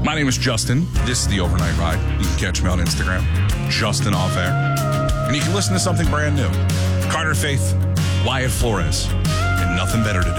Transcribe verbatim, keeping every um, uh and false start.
My name is Justin. This is the Overnight Ride. You can catch me on Instagram, Justin Off Air. And you can listen to something brand new. Carter Faith, Wyatt Flores, and Nothing Better to Do.